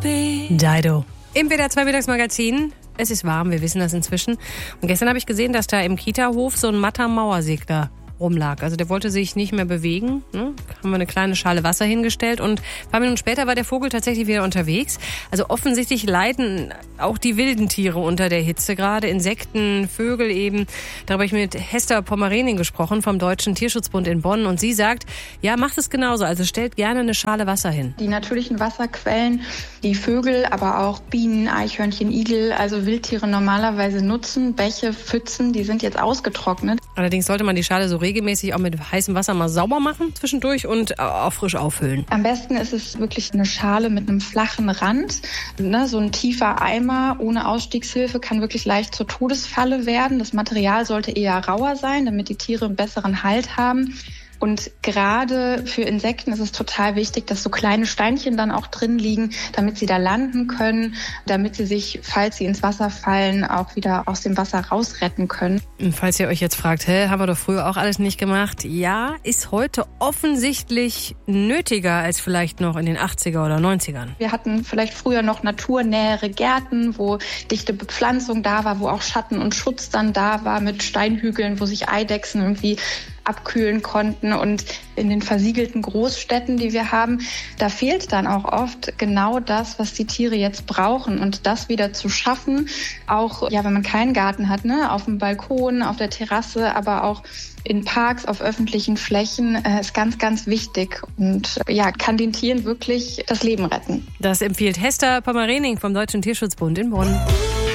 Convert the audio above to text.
Dido. Im WDR 2 Mittagsmagazin. Es ist warm, wir wissen das inzwischen. Und gestern habe ich gesehen, dass da im Kita-Hof so ein matter Mauersegler rumlag. Also der wollte sich nicht mehr bewegen. Ne? Haben wir eine kleine Schale Wasser hingestellt und ein paar Minuten später war der Vogel tatsächlich wieder unterwegs. Also offensichtlich leiden auch die wilden Tiere unter der Hitze, gerade Insekten, Vögel eben. Darüber habe ich mit Hester Pommerening gesprochen vom Deutschen Tierschutzbund in Bonn und sie sagt, ja, macht es genauso, also stellt gerne eine Schale Wasser hin. Die natürlichen Wasserquellen, die Vögel, aber auch Bienen, Eichhörnchen, Igel, also Wildtiere normalerweise nutzen, Bäche, Pfützen, die sind jetzt ausgetrocknet. Allerdings sollte man die Schale so regelmäßig auch mit heißem Wasser mal sauber machen zwischendurch und auch frisch auffüllen. Am besten ist es wirklich eine Schale mit einem flachen Rand. So ein tiefer Eimer ohne Ausstiegshilfe kann wirklich leicht zur Todesfalle werden. Das Material sollte eher rauer sein, damit die Tiere einen besseren Halt haben. Und gerade für Insekten ist es total wichtig, dass so kleine Steinchen dann auch drin liegen, damit sie da landen können, damit sie sich, falls sie ins Wasser fallen, auch wieder aus dem Wasser rausretten können. Und falls ihr euch jetzt fragt, haben wir doch früher auch alles nicht gemacht? Ja, ist heute offensichtlich nötiger als vielleicht noch in den 80er oder 90ern. Wir hatten vielleicht früher noch naturnähere Gärten, wo dichte Bepflanzung da war, wo auch Schatten und Schutz dann da war mit Steinhügeln, wo sich Eidechsen irgendwie abkühlen konnten. Und in den versiegelten Großstädten, die wir haben, da fehlt dann auch oft genau das, was die Tiere jetzt brauchen. Und das wieder zu schaffen, auch wenn man keinen Garten hat, auf dem Balkon, auf der Terrasse, aber auch in Parks, auf öffentlichen Flächen, ist ganz, ganz wichtig und kann den Tieren wirklich das Leben retten. Das empfiehlt Hester Pommerening vom Deutschen Tierschutzbund in Bonn.